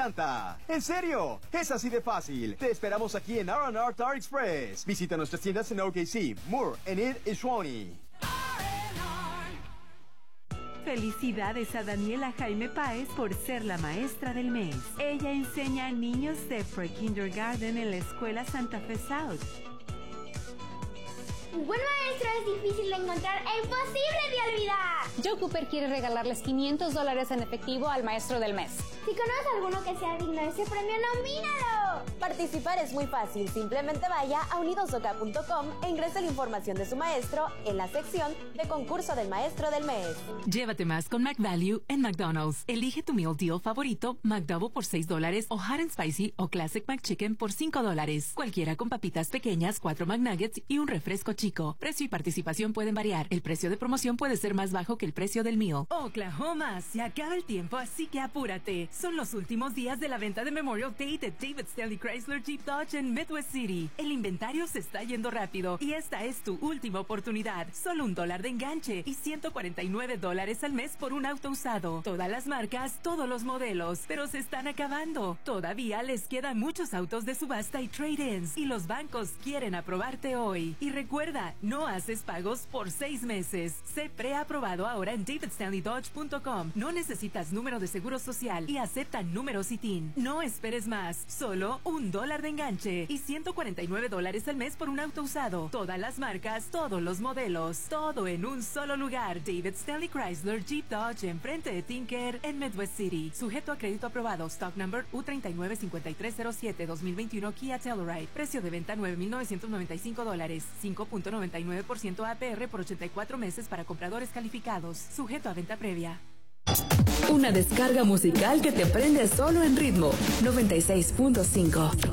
llanta. En serio, es así de fácil. Te esperamos aquí en R&R Tar Express. Visita nuestras tiendas en OKC, Moore, Enid y Shawnee. Felicidades a Daniela Jaime Páez por ser la maestra del mes. Ella enseña a niños de pre-kindergarten en la escuela Santa Fe South. Un buen maestro es difícil de encontrar e imposible de olvidar. Joe Cooper quiere regalarles $500 en efectivo al maestro del mes. Si conoces a alguno que sea digno de ese premio, nomínalo. Participar es muy fácil. Simplemente vaya a unidosoca.com e ingrese la información de su maestro en la sección de concurso del maestro del mes. Llévate más con McValue en McDonald's. Elige tu meal deal favorito, McDouble por $6 o Hot and Spicy o Classic McChicken por $5. Cualquiera con papitas pequeñas, 4 McNuggets y un refresco chico. Precio y participación pueden variar. El precio de promoción puede ser más bajo que el precio del meal. Oklahoma, se acaba el tiempo, así que apúrate. Son los últimos días de la venta de Memorial Day de David Stanley Chrysler Jeep Dodge en Midwest City. El inventario se está yendo rápido y esta es tu última oportunidad. Solo $1 de enganche y $149 al mes por un auto usado. Todas las marcas, todos los modelos, pero se están acabando. Todavía les quedan muchos autos de subasta y trade-ins y los bancos quieren aprobarte hoy. Y recuerda, no haces pagos por 6 meses. Sé preaprobado ahora en davidstanleydodge.com. No necesitas número de seguro social y aceptan números ITIN. No esperes más. Solo $1 de enganche y $149 al mes por un auto usado. Todas las marcas, todos los modelos, todo en un solo lugar. David Stanley Chrysler Jeep Dodge enfrente de Tinker en Midwest City. Sujeto a crédito aprobado. Stock number U395307 2021 Kia Telluride. Precio de venta $9,995. 5.99% APR por 84 meses para compradores calificados. Sujeto a venta previa. Una descarga musical que te prende solo en ritmo 96.5.